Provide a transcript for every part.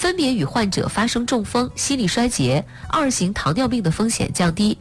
分别与患者发生中风、心力衰竭、2型糖尿病的风险降低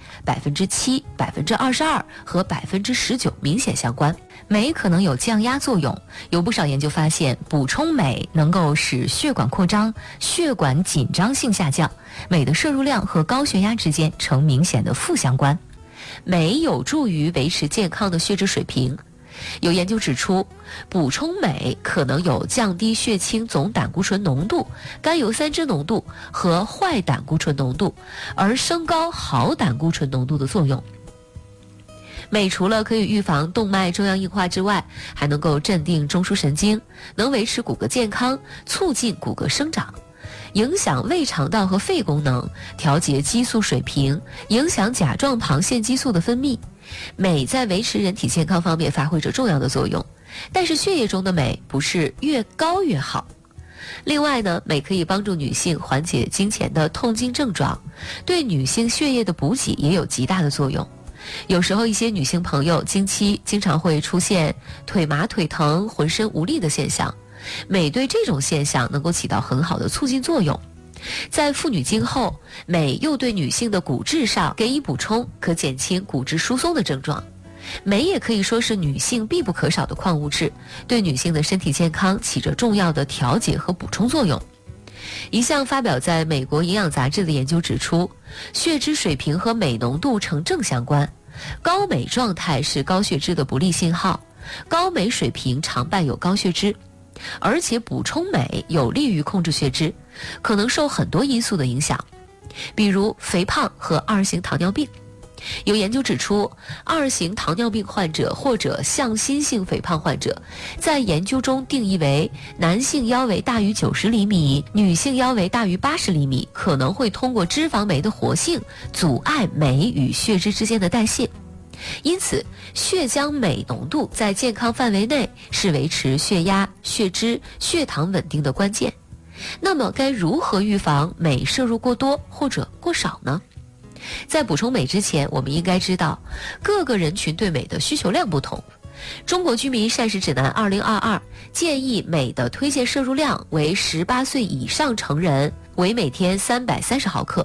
7%、22%和19%明显相关。镁可能有降压作用，有不少研究发现，补充镁能够使血管扩张、血管紧张性下降，镁的摄入量和高血压之间呈明显的负相关。镁有助于维持健康的血脂水平。有研究指出，补充镁可能有降低血清总胆固醇浓度、甘油三酯浓度和坏胆固醇浓度，而升高好胆固醇浓度的作用。镁除了可以预防动脉粥样硬化之外，还能够镇定中枢神经，能维持骨骼健康，促进骨骼生长，影响胃肠道和肺功能，调节激素水平，影响甲状旁腺激素的分泌。镁在维持人体健康方面发挥着重要的作用，但是血液中的镁不是越高越好。另外呢，镁可以帮助女性缓解经前的痛经症状，对女性血液的补给也有极大的作用。有时候一些女性朋友经期经常会出现腿麻腿疼、浑身无力的现象，镁对这种现象能够起到很好的促进作用。在妇女经后，镁又对女性的骨质上给予补充，可减轻骨质疏松的症状。镁也可以说是女性必不可少的矿物质，对女性的身体健康起着重要的调节和补充作用。一项发表在美国营养杂志的研究指出，血脂水平和镁浓度呈正相关，高镁状态是高血脂的不利信号，高镁水平常伴有高血脂，而且补充镁有利于控制血脂，可能受很多因素的影响，比如肥胖和2型糖尿病。有研究指出，2型糖尿病患者或者向心性肥胖患者，在研究中定义为男性腰围大于90厘米，女性腰围大于80厘米，可能会通过脂肪酶的活性阻碍镁与血脂之间的代谢。因此，血浆镁浓度在健康范围内是维持血压、血脂、血糖稳定的关键。那么，该如何预防镁摄入过多或者过少呢？在补充镁之前，我们应该知道各个人群对镁的需求量不同。中国居民膳食指南2022建议镁的推荐摄入量为18岁以上成人为每天330毫克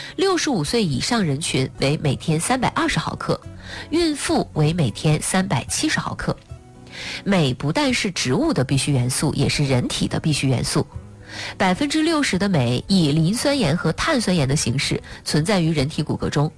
，65岁以上人群为每天320毫克，孕妇为每天370毫克。镁不但是植物的必需元素，也是人体的必需元素。60%的镁以磷酸盐和碳酸盐的形式存在于人体骨骼中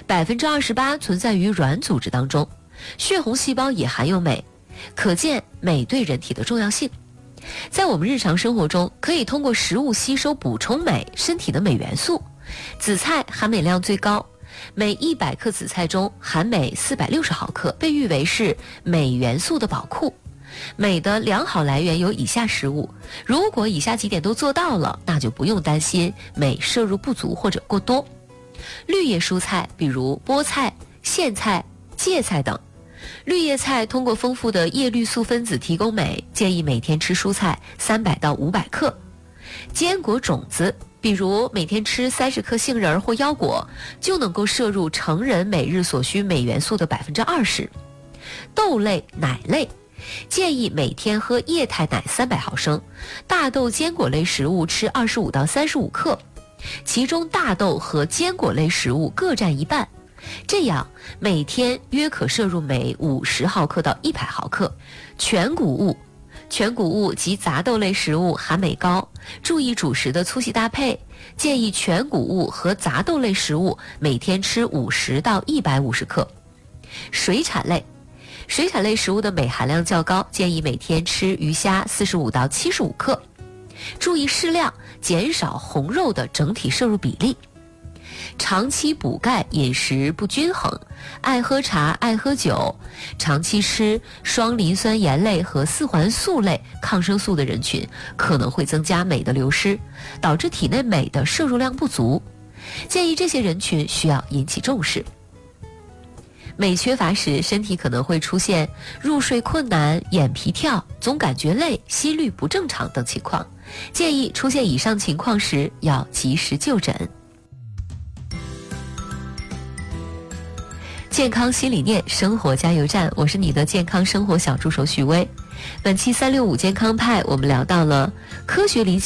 ，28%存在于软组织当中，血红细胞也含有镁，可见镁对人体的重要性。在我们日常生活中，可以通过食物吸收补充镁，身体的镁元素。紫菜含镁量最高，每100克紫菜中含镁460毫克，被誉为是镁元素的宝库。镁的良好来源有以下食物，如果以下几点都做到了，那就不用担心镁摄入不足或者过多。绿叶蔬菜，比如菠菜、苋菜、芥菜等。绿叶菜通过丰富的叶绿素分子提供镁，建议每天吃蔬菜300到500克。坚果种子，比如每天吃30克杏仁或腰果，就能够摄入成人每日所需镁元素的20%。豆类、奶类，建议每天喝液态奶300毫升，大豆坚果类食物吃25到35克，其中大豆和坚果类食物各占一半，这样每天约可摄入镁50毫克到100毫克。全谷物及杂豆类食物含镁高，注意主食的粗细搭配，建议全谷物和杂豆类食物每天吃50到150克。水产类食物的镁含量较高，建议每天吃鱼虾45到75克，注意适量，减少红肉的整体摄入比例。长期补钙，饮食不均衡，爱喝茶、爱喝酒，长期吃双磷酸盐类和4环素类抗生素的人群，可能会增加镁的流失，导致体内镁的摄入量不足。建议这些人群需要引起重视。镁缺乏时，身体可能会出现入睡困难、眼皮跳、总感觉累、心率不正常等情况，建议出现以上情况时要及时就诊。健康新理念，生活加油站，我是你的健康生活小助手许巍。本期365健康派，我们聊到了科学理解